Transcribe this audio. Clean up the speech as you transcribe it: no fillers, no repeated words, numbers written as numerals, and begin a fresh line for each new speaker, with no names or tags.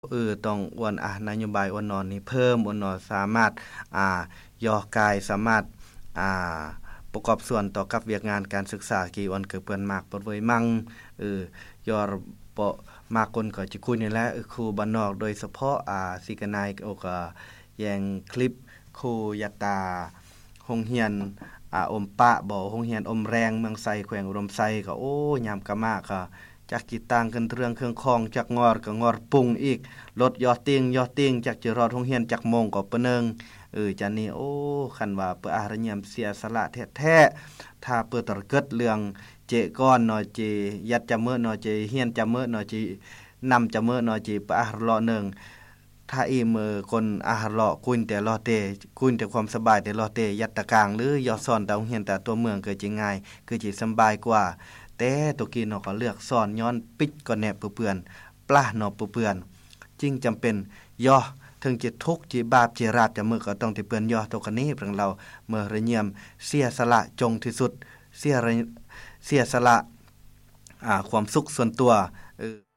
ต้องอ้วนนโยบายอ้วนนอนนี่เพิ่มอ้วนนอนสามารถย่อกายสามารถประกอบส่วนต่อกับเวียกงานการศึกษากี่อ้วนเกิดเปิ้นมากปดเวยมั่งยอปะมากคนก็จะคุยนี่แหละครูบ้านนอกโดยเฉพาะสิกนายก็แยงคลิปครูยตาโรงเรียนอมปะบ่โรงเรียนอมแรงเมืองไสแขวงอุดมไซก็โอ้ยามกะมากค่ะจากกิตังกันเรื่องเครื่องคองจากงอดก็งอดปุงอีกรถยอดเตียงจากจะรอดโรงเรียนจากโมงก็เปนึงจันนี้โอ้คันว่าเปิ้นระยำเสียสละแท้ๆถ้าเปิ้นตระเกิดเรื่องเจก้อนนอเจยัดจะมื้อนอเจเฮียนจะมื้อนอเจนำจะมื้อนอเจปะรอนึงถ้ามือคนเลาะคุยแต่รอเตคุยแต่ความสบายแต่รอเตยัดตะกลางหรือยอดซ่อนดาวเฮียนแต่ตัวเมืองเกิดจะง่ายคือสิสบายกว่าแต่ตัวกี้เนาะก็เลือกซ่อนย้อนปิดก็แนบเปื้อนปลาเนาะเปื้อนจริงจำเป็นย่อถึงจะทุกข์จิบาปจิราบจะมือก็ต้องที่เปื้อนย่อตกนี้เพิ่นเราเมื่อระเยียมเสียสละจงที่สุดเสียสละความสุขส่วนตัว